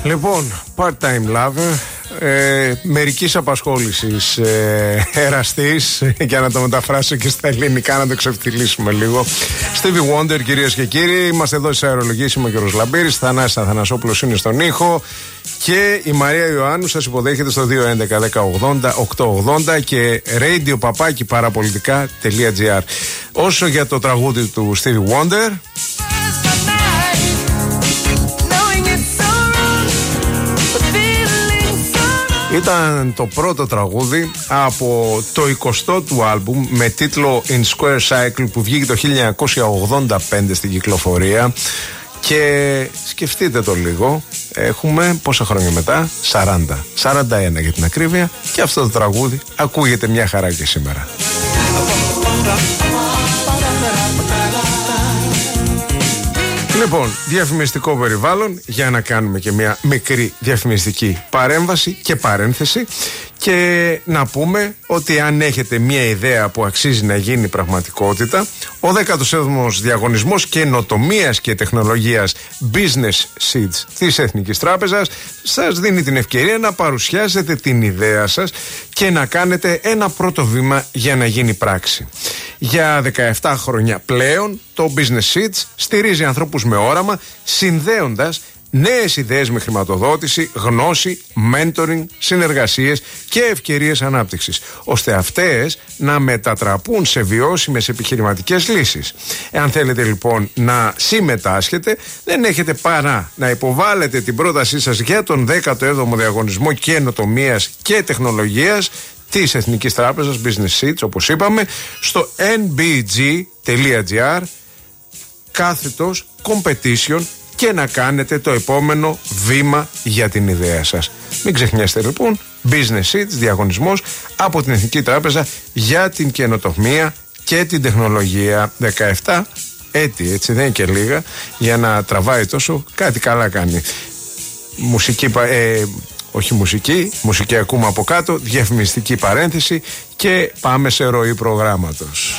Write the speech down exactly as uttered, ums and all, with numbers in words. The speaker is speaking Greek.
Λοιπόν, part-time lover, ε, μερικής απασχόλησης ε, εραστής, για να το μεταφράσω και στα ελληνικά, να το ξεφτυλίσουμε λίγο. Stevie Wonder, κυρίες και κύριοι, είμαστε εδώ σε αερολογίες, είμαι ο Γιώργος Λαμπύρης, Θανάσης Αθανασόπουλος είναι στον ήχο και η Μαρία Ιωάννου σας υποδέχεται στο δύο έντεκα δέκα ογδόντα οκτακόσια ογδόντα και radio παπάκι παραπολιτικά τελεία τζι άρ. Όσο για το τραγούδι του Stevie Wonder, ήταν το πρώτο τραγούδι από το εικοστό του άλμπουμ με τίτλο In Square Cycle που βγήκε το χίλια εννιακόσια ογδόντα πέντε στην κυκλοφορία. Και σκεφτείτε το λίγο, έχουμε πόσα χρόνια μετά, σαράντα, σαράντα ένα για την ακρίβεια, και αυτό το τραγούδι ακούγεται μια χαρά και σήμερα. Λοιπόν, διαφημιστικό περιβάλλον, για να κάνουμε και μια μικρή διαφημιστική παρέμβαση και παρένθεση, και να πούμε ότι αν έχετε μια ιδέα που αξίζει να γίνει πραγματικότητα, ο δέκατος έβδομος διαγωνισμός καινοτομίας και τεχνολογίας Business Seeds της Εθνικής Τράπεζας σας δίνει την ευκαιρία να παρουσιάσετε την ιδέα σας και να κάνετε ένα πρώτο βήμα για να γίνει πράξη. Για δεκαεπτά χρόνια πλέον το Business Seeds στηρίζει ανθρώπους με όραμα, συνδέοντας νέες ιδέες με χρηματοδότηση, γνώση, mentoring, συνεργασίες και ευκαιρίες ανάπτυξης, ώστε αυτές να μετατραπούν σε βιώσιμες επιχειρηματικές λύσεις. Εάν θέλετε λοιπόν να συμμετάσχετε, δεν έχετε παρά να υποβάλλετε την πρότασή σας για τον δέκατο έβδομο διαγωνισμό καινοτομίας και τεχνολογίας της Εθνικής Τράπεζας Business Seeds, όπως είπαμε, στο εν μπι τζι τελεία τζι άρ κάθετος competition και να κάνετε το επόμενο βήμα για την ιδέα σας. Μην ξεχνιέστε λοιπόν, Business Seeds, διαγωνισμός από την Εθνική Τράπεζα για την καινοτομία και την τεχνολογία. δεκαεπτά έτη, έτσι δεν είναι και λίγα, για να τραβάει τόσο, κάτι καλά κάνει. Μουσική, ε, όχι μουσική, μουσική ακούμε από κάτω, διαφημιστική παρένθεση και πάμε σε ροή προγράμματος.